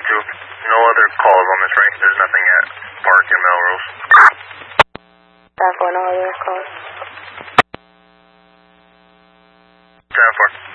2. No other calls on this range. There's nothing at Park and Melrose. 10-4, no other calls. 10-4.